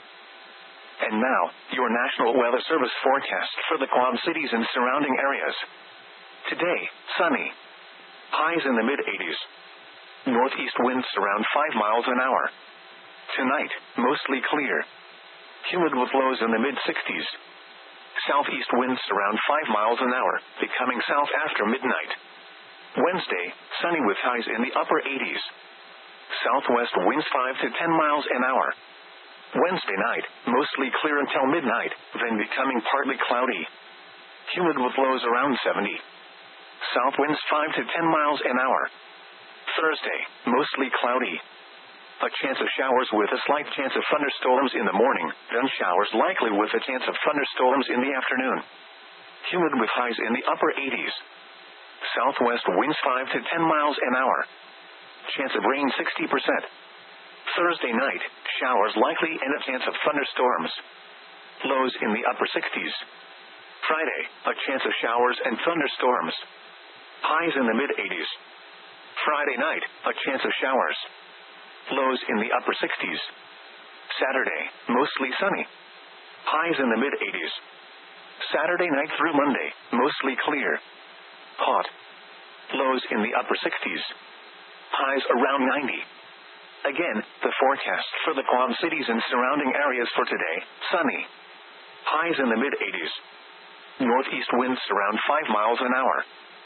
And now, your National Weather Service forecast for the Quad Cities and surrounding areas. Today, sunny. Highs in the mid-eighties. Northeast winds around five miles an hour. Tonight, mostly clear. Humid with lows in the mid-sixties. Southeast winds around five miles an hour, becoming south after midnight. Wednesday, sunny with highs in the upper eighties. Southwest winds five to ten miles an hour. Wednesday night, mostly clear until midnight, then becoming partly cloudy. Humid with lows around seventy. South winds five to ten miles an hour. Thursday, mostly cloudy. A chance of showers with a slight chance of thunderstorms in the morning, then showers likely with a chance of thunderstorms in the afternoon. Humid with highs in the upper eighties. Southwest winds five to ten miles an hour. Chance of rain sixty percent. Thursday night, showers likely and a chance of thunderstorms. Lows in the upper sixties. Friday, a chance of showers and thunderstorms. Highs in the mid-eighties. Friday night, a chance of showers. Lows in the upper sixties. Saturday, mostly sunny. Highs in the mid-eighties. Saturday night through Monday, mostly clear. Hot. Lows in the upper sixties. Highs around ninety. Again, the forecast for the Quad Cities and surrounding areas for today, sunny. Highs in the mid-eighties. Northeast winds around five miles an hour.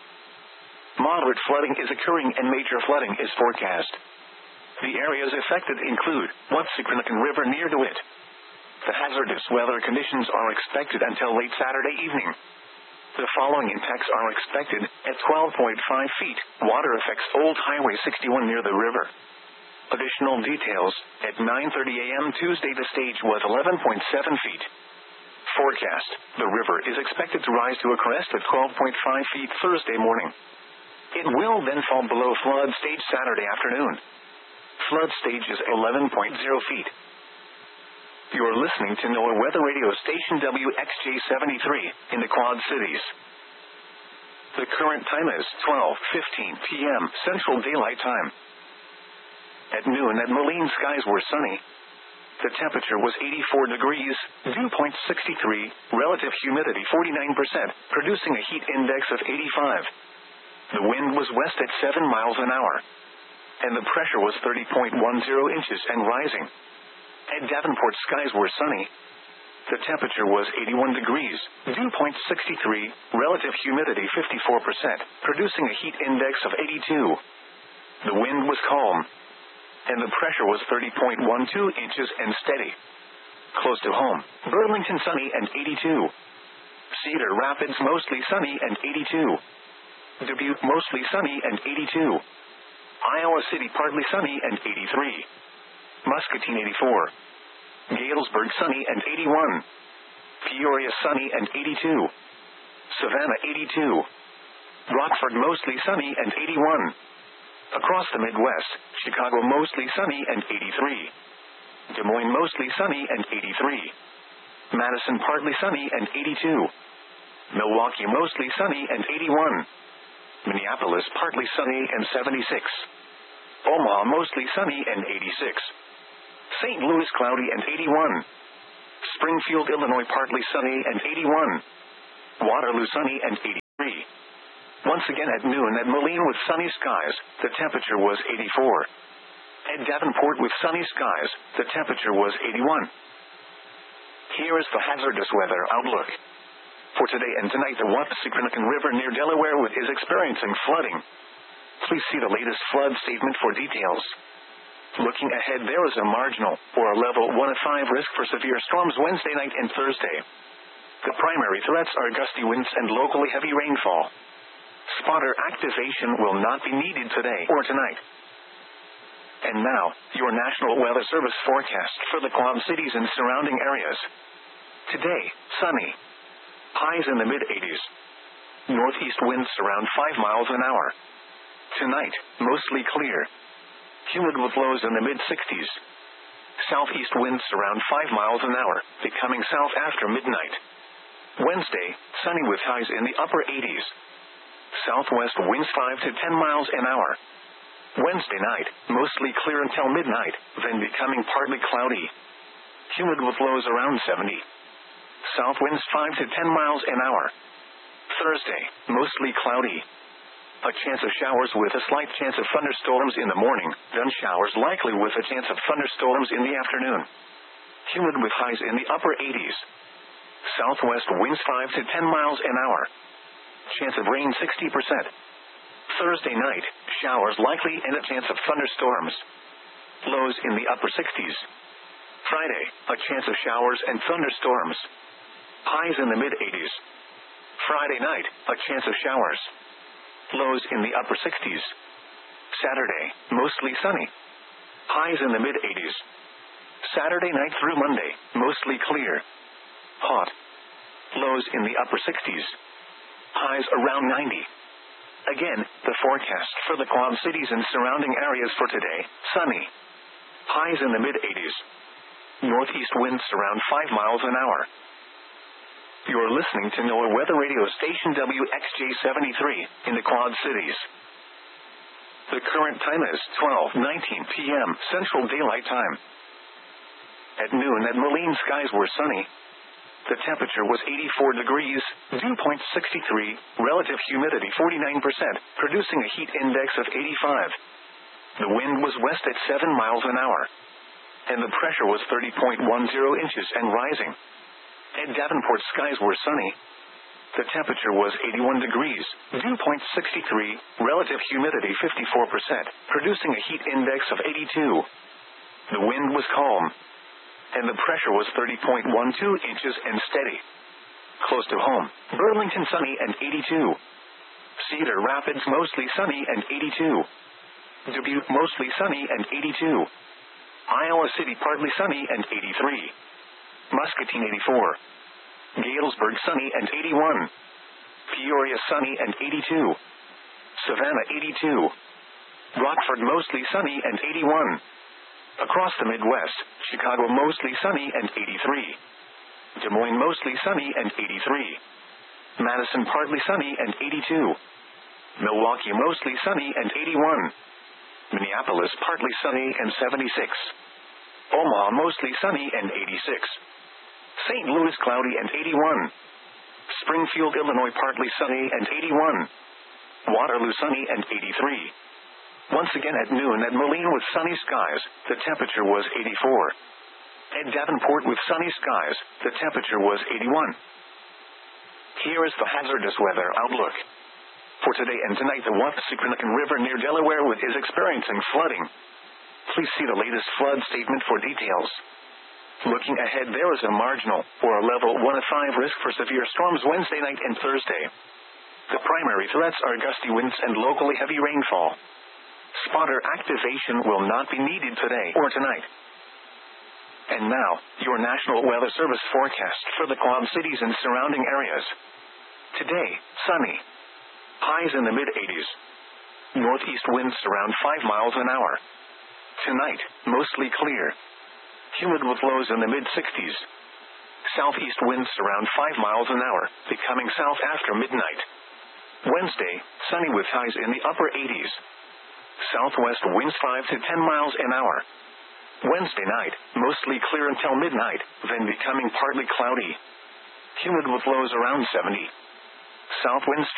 Moderate flooding is occurring and major flooding is forecast. The areas affected include Wappassypinnaken River near DeWitt. The hazardous weather conditions are expected until late Saturday evening. The following impacts are expected at twelve point five feet. Water affects Old Highway sixty-one near the river. Additional details, at nine thirty a.m. Tuesday the stage was eleven point seven feet. Forecast, the river is expected to rise to a crest of twelve point five feet Thursday morning. It will then fall below flood stage Saturday afternoon. Flood stage is eleven point zero feet. You're listening to NOAA Weather Radio Station W X J seventy-three, in the Quad Cities. The current time is twelve fifteen p.m. Central Daylight Time. At noon at Moline, skies were sunny. The temperature was eighty-four degrees, dew point sixty-three, relative humidity forty-nine percent, producing a heat index of eighty-five. The wind was west at seven miles an hour. And the pressure was thirty point one zero inches and rising. At Davenport, skies were sunny. The temperature was eighty-one degrees, dew point sixty-three, relative humidity fifty-four percent, producing a heat index of eighty-two. The wind was calm. And the pressure was thirty point one two inches and steady. Close to home, Burlington sunny and eighty-two. Cedar Rapids mostly sunny and eighty-two. Dubuque mostly sunny and eighty-two. Iowa City partly sunny and eighty-three. Muscatine eighty-four. Galesburg sunny and eighty-one. Peoria sunny and eighty-two. Savannah eighty-two. Rockford mostly sunny and eighty-one. Across the Midwest, Chicago mostly sunny and eighty-three. Des Moines mostly sunny and eighty-three. Madison partly sunny and eighty-two. Milwaukee mostly sunny and eighty-one. Minneapolis partly sunny and seventy-six. Omaha mostly sunny and eighty-six. Saint Louis cloudy and eighty-one. Springfield, Illinois partly sunny and eighty-one. Waterloo sunny and eighty-three. Once again at noon at Moline with sunny skies, the temperature was eighty-four. At Davenport with sunny skies, the temperature was eighty-one. Here is the hazardous weather outlook. For today and tonight, the Wappassycranacan River near Delaware is experiencing flooding. Please see the latest flood statement for details. Looking ahead, there is a marginal, or a level one of five risk for severe storms Wednesday night and Thursday. The primary threats are gusty winds and locally heavy rainfall. Spotter activation will not be needed today or tonight. And now, your National Weather Service forecast for the Quad Cities and surrounding areas. Today, sunny. Highs in the mid-eighties. Northeast winds around five miles an hour. Tonight, mostly clear. Humid with lows in the mid-sixties. Southeast winds around five miles an hour, becoming south after midnight. Wednesday, sunny with highs in the upper eighties. Southwest winds five to ten miles an hour. Wednesday night, mostly clear until midnight, then becoming partly cloudy. Humid with lows around seventy. South winds five to ten miles an hour. Thursday, mostly cloudy. A chance of showers with a slight chance of thunderstorms in the morning, then showers likely with a chance of thunderstorms in the afternoon. Humid with highs in the upper eighties. Southwest winds five to ten miles an hour. Chance of rain sixty percent. Thursday night, showers likely and a chance of thunderstorms. Lows in the upper sixties. Friday, a chance of showers and thunderstorms. Highs in the mid-eighties. Friday night, a chance of showers. Lows in the upper sixties. Saturday, mostly sunny. Highs in the mid-eighties. Saturday night through Monday, mostly clear. Hot. Lows in the upper sixties. Highs around ninety. Again, the forecast for the Quad Cities and surrounding areas for today, sunny. Highs in the mid-eighties. Northeast winds around five miles an hour. You're listening to NOAA Weather Radio Station W X J seventy-three in the Quad Cities. The current time is twelve nineteen p m Central Daylight Time. At noon at Moline, skies were sunny. The temperature was eighty-four degrees, dew point sixty-three, relative humidity forty-nine percent, producing a heat index of eighty-five. The wind was west at seven miles an hour. And the pressure was thirty point one zero inches and rising. At Davenport, skies were sunny. The temperature was eighty-one degrees, dew point sixty-three, relative humidity fifty-four percent, producing a heat index of eighty-two. The wind was calm. And the pressure was thirty point one two inches and steady. Close to home, Burlington sunny and eighty-two. Cedar Rapids mostly sunny and eighty-two. Dubuque mostly sunny and eighty-two. Iowa City partly sunny and eighty-three. Muscatine eighty-four. Galesburg sunny and eighty-one. Peoria sunny and eighty-two. Savannah eighty-two. Rockford mostly sunny and eighty-one. Across the Midwest, Chicago mostly sunny and eighty-three. Des Moines mostly sunny and eighty-three. Madison partly sunny and eighty-two. Milwaukee mostly sunny and eighty-one. Minneapolis partly sunny and seventy-six. Omaha mostly sunny and eighty-six. Saint Louis cloudy and eighty-one. Springfield, Illinois partly sunny and eighty-one. Waterloo sunny and eighty-three. Once again at noon at Moline with sunny skies, the temperature was eighty-four. At Davenport with sunny skies, the temperature was eighty-one. Here is the hazardous weather outlook. For today and tonight, the Wappassycranacan River near Delaware is experiencing flooding. Please see the latest flood statement for details. Looking ahead, there is a marginal, or a level one of five risk for severe storms Wednesday night and Thursday. The primary threats are gusty winds and locally heavy rainfall. Spotter activation will not be needed today or tonight. And now, your National Weather Service forecast for the Quad Cities and surrounding areas. Today, sunny. Highs in the mid-eighties. Northeast winds around five miles an hour. Tonight, mostly clear. Humid with lows in the mid-sixties. Southeast winds around five miles an hour, becoming south after midnight. Wednesday, sunny with highs in the upper eighties. Southwest winds five to ten miles an hour. Wednesday night, mostly clear until midnight, then becoming partly cloudy. Humid with lows around seventy. South winds